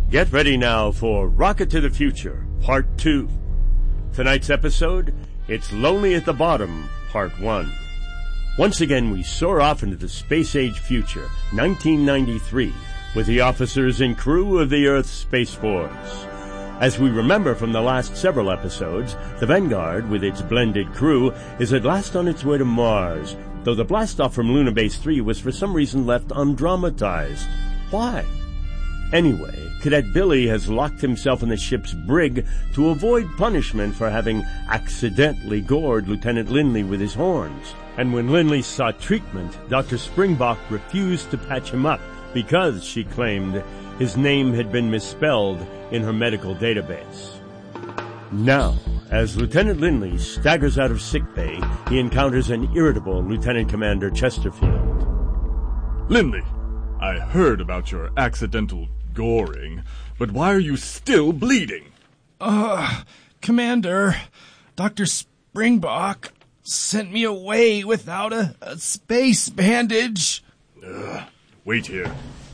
Get ready now for Rocket to the Future, Part 2. Tonight's episode, It's Lonely at the Bottom, Part 1. Once again, we soar off into the space-age future, 1993, with the officers and crew of the Earth's Space Force. As we remember from the last several episodes, the Vanguard, with its blended crew, is at last on its way to Mars, though the blastoff from Luna Base 3 was for some reason left undramatized. Why? Anyway, Cadet Billy has locked himself in the ship's brig to avoid punishment for having accidentally gored Lieutenant Lindley with his horns. And when Lindley sought treatment, Dr. Springbok refused to patch him up because, she claimed, his name had been misspelled in her medical database. Now, as Lieutenant Lindley staggers out of sickbay, he encounters an irritable Lieutenant Commander Chesterfield. Lindley, I heard about your accidental goring, but why are you still bleeding? Commander, Dr. Springbok sent me away without a space bandage. Wait here.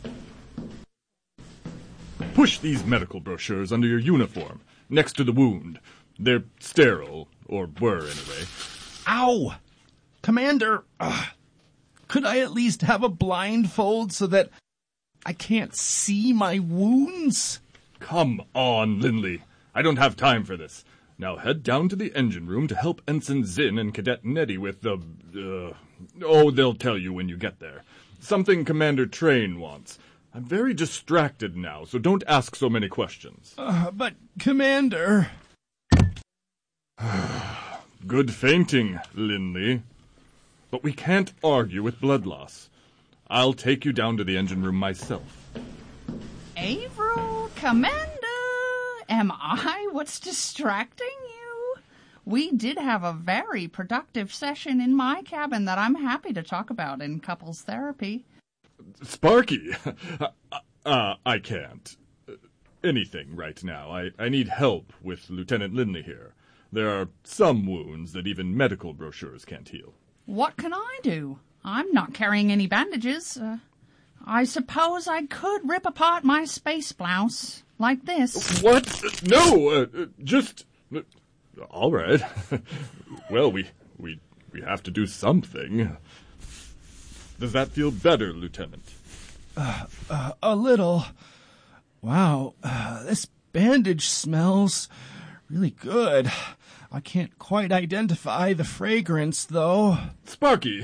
Push these medical brochures under your uniform, next to the wound. They're sterile, or were anyway. Ow! Commander, could I at least have a blindfold so that I can't see my wounds? Come on, Lindley. I don't have time for this. Now head down to the engine room to help Ensign Zinn and Cadet Nettie with the... they'll tell you when you get there. Something Commander Train wants. I'm very distracted now, so don't ask so many questions. But, Commander... Good fainting, Lindley. But we can't argue with blood loss. I'll take you down to the engine room myself. Averill, Commander, am I what's distracting you? We did have a very productive session in my cabin that I'm happy to talk about in couples therapy. Sparky, I can't. Anything right now. I need help with Lieutenant Lindley here. There are some wounds that even medical brochures can't heal. What can I do? I'm not carrying any bandages. I suppose I could rip apart my space blouse, like this. What? No, just... All right. Well, we have to do something. Does that feel better, Lieutenant? A little. Wow, this bandage smells really good. I can't quite identify the fragrance, though. Sparky,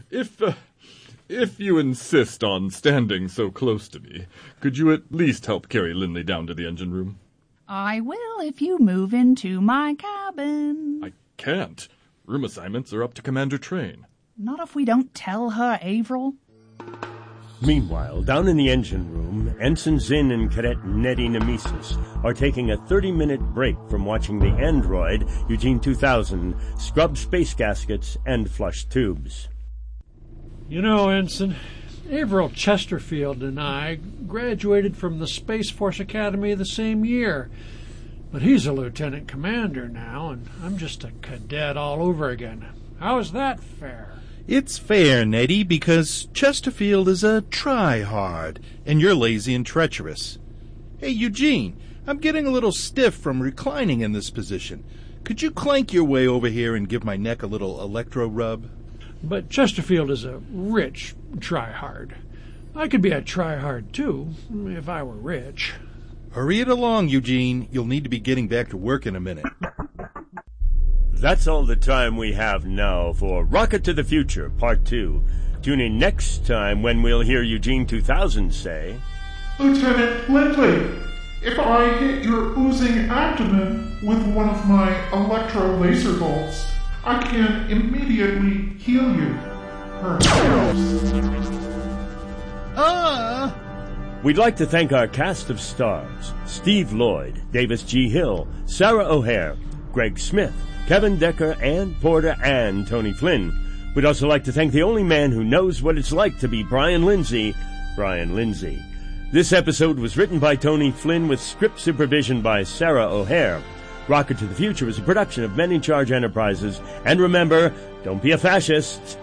if you insist on standing so close to me, could you at least help carry Lindley down to the engine room? I will if you move into my cabin. I can't. Room assignments are up to Commander Train. Not if we don't tell her, Averill. Meanwhile, down in the engine room, Ensign Zinn and Cadet Nettie Nemesis are taking a 30-minute break from watching the android, Eugene 2000, scrub space gaskets and flush tubes. You know, Ensign, Averill Chesterfield and I graduated from the Space Force Academy the same year. But he's a lieutenant commander now, and I'm just a cadet all over again. How is that fair? It's fair, Nettie, because Chesterfield is a try-hard, and you're lazy and treacherous. Hey, Eugene, I'm getting a little stiff from reclining in this position. Could you clank your way over here and give my neck a little electro rub? But Chesterfield is a rich try-hard. I could be a try-hard, too, if I were rich. Hurry it along, Eugene. You'll need to be getting back to work in a minute. That's all the time we have now for Rocket to the Future, Part 2. Tune in next time when we'll hear Eugene 2000 say... Lieutenant Lindley, if I hit your oozing abdomen with one of my electro laser bolts, I can immediately heal you. We'd like to thank our cast of stars, Steve Lloyd, Davis G. Hill, Sarah O'Hare, Greg Smith, Kevin Decker, Ann Porter, and Tony Flynn. We'd also like to thank the only man who knows what it's like to be Brian Lindsay, Brian Lindsay. This episode was written by Tony Flynn with script supervision by Sarah O'Hare. Rocket to the Future is a production of Men in Charge Enterprises. And remember, don't be a fascist.